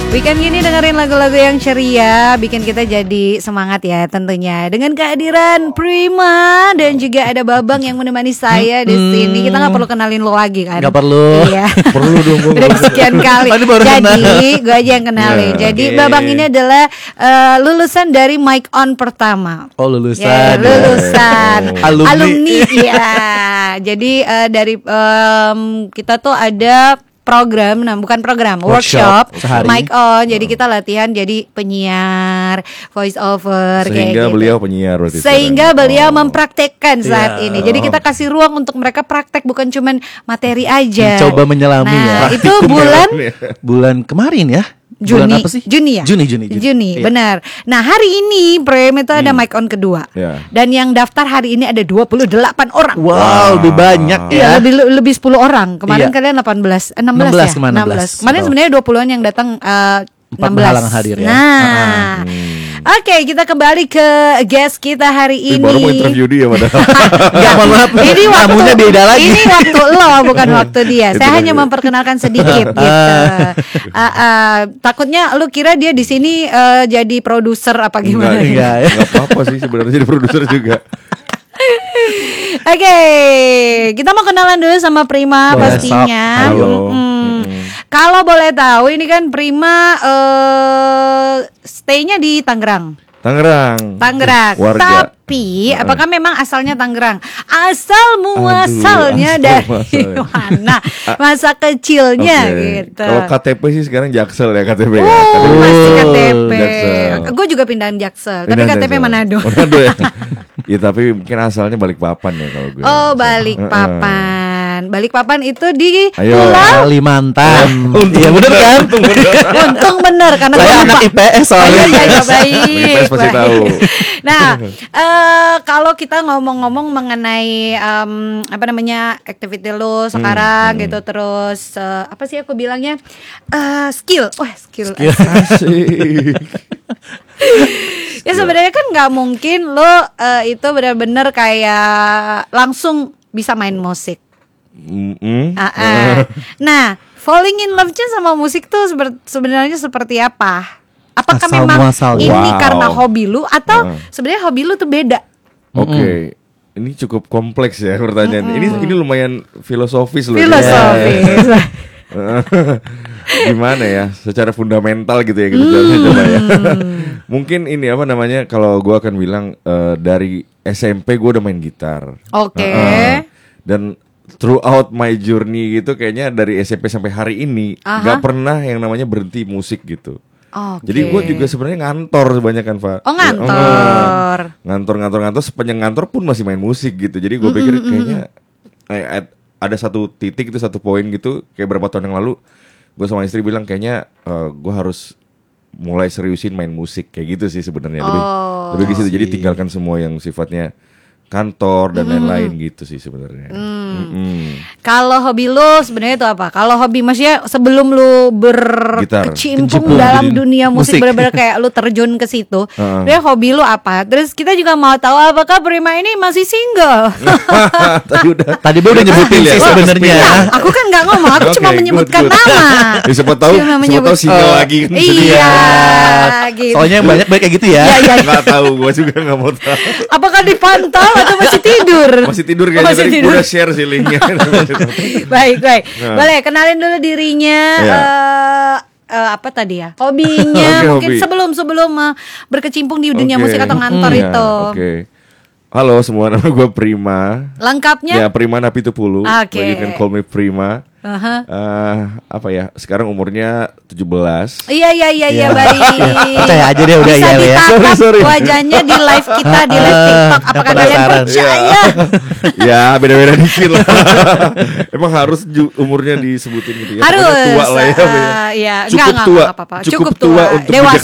Weekend gini dengerin lagu-lagu yang ceria, bikin kita jadi semangat ya tentunya. Dengan kehadiran Prima dan juga ada Babang yang menemani saya di sini. Kita nggak perlu kenalin lo lagi kan? Nggak perlu. Iya. Perlu dong. Udah sekian kali. Jadi gue aja yang kenalin. Yeah, jadi okay. Babang ini adalah lulusan dari Mic On pertama. Oh lulusan. Ya, lulusan. Alumni. Ya. Jadi dari kita tuh ada program, bukan program, workshop sehari. Mic On. Jadi kita latihan jadi penyiar, voice over kayak Sehingga gitu. beliau penyiar berarti. Sehingga sekarang. beliau mempraktekkan saat Iya. ini. Jadi kita kasih ruang untuk mereka praktek, bukan cuman materi aja. Coba menyelami nah, ya. itu bulan Bulan kemarin ya. Bulan Juni, apa sih? Juni ya? Juni. Juni, Iya. benar. Nah hari ini Prem itu ada Mic On kedua. Iya. Dan yang daftar hari ini ada 28 orang. Wow, lebih banyak Iya, ya. lebih 10 orang. Kemarin Iya. kalian 16 ya? 16 kemarin, 16. Kemarin Oh. sebenarnya 20-an yang datang 4 16. berhalangan hadir ya. Nah. Oke, kita kembali ke guest kita hari ini. Baru mau interview dia padahal. Enggak, mohon maaf. Ini waktu Tamunya beda lagi. Ini waktu lo, bukan waktu dia. Itu Saya lagi. hanya memperkenalkan sedikit gitu. Takutnya lu kira dia di sini jadi produser apa gimana? Enggak, ya. Enggak apa-apa sih sebenarnya jadi produser juga. Oke, kita mau kenalan dulu sama Prima Boleh, pastinya. sok. Halo. Kalau boleh tahu, ini kan Prima stay-nya di Tangerang. Tangerang. Warga. Tapi apakah memang asalnya Tangerang? Asal muasalnya asal dari muasalnya. mana? Masa kecilnya Oke. gitu. Kalau KTP sih sekarang Jaksel ya KTP ya. Oh, masih KTP. Jaksel. Gue juga pindahan Jaksel, tapi Pindah KTP Jaksel. Manado. Manado ya. Ya tapi mungkin asalnya Balikpapan ya kalau gue. Oh, Balikpapan. Balikpapan itu di Ayo. Pulau. Kalimantan. Iya bener kan? Untung bener karena Saya gua anak lupa. IPS soalnya. Iya, baik. IPS pasti baik. tahu. Nah, kalau kita ngomong-ngomong mengenai apa namanya activity lo sekarang gitu, terus apa sih aku bilangnya skill, skill. Asik. Ya sebenarnya kan nggak mungkin lo itu benar-benar kayak langsung bisa main musik. Nah, falling in love-nya sama musik tuh sebenarnya seperti apa? Apakah Asal memang muasal. ini Wow. karena hobi lu atau sebenarnya hobi lu tuh beda? Oke. Ini cukup kompleks ya pertanyaan. Ini lumayan filosofis loh. Filosofis. Gimana ya? Secara fundamental gitu ya kita coba ya. Mungkin ini apa namanya? Kalau gue akan bilang dari SMP gue udah main gitar. Oke. Dan throughout my journey gitu kayaknya dari SMP sampai hari ini nggak pernah yang namanya berhenti musik gitu. Oke. Jadi gue juga sebenarnya ngantor sebanyak kan Pak. Oh, ngantor. Ngantor sepanjang ngantor pun masih main musik gitu. Jadi gue pikir kayaknya ada satu titik itu satu poin gitu kayak berapa tahun yang lalu gue sama istri bilang kayaknya gue harus mulai seriusin main musik kayak gitu sih sebenarnya lebih gitu. Jadi tinggalkan semua yang sifatnya kantor dan lain-lain gitu sih sebenarnya. Kalau hobi lu sebenarnya itu apa? Kalau hobi maksudnya sebelum lu berkecimpung dalam dunia musik, benar-benar kayak lu terjun ke situ, sebenarnya hobi lu apa? Terus kita juga mau tahu apakah Prima ini masih single? Tadi udah nyebutin sih sebenarnya. Nah, aku kan nggak ngomong, aku cuma menyebutkan nama. Ya, siapa tahu single lagi kan. Iya, gitu. Soalnya banyak kayak gitu ya. Nggak tahu, gue juga nggak mau tahu. Apakah dipantau atau masih tidur? Masih tidur kayaknya tadi gue udah share sih linknya. Baik. Boleh kenalin dulu dirinya. Apa tadi ya? Hobinya mungkin sebelum berkecimpung di dunia musik atau ngantor itu. Oke. Halo semua, nama gue Prima. Lengkapnya? Ya Prima Napitupulu. Oke. You can call me Prima. Apa ya? Sekarang umurnya 17. Iya baik. Percaya aja deh udah bisa ya. Bisa Sorry. wajahnya di live kita di live TikTok. Apakah kalian percaya? Ya beda-beda dikit lah. Emang harus umurnya disebutin gitu ya. Harus. Pokoknya tua lah ya. Iya, Cukup enggak tua. apa-apa. Cukup tua untuk dewasa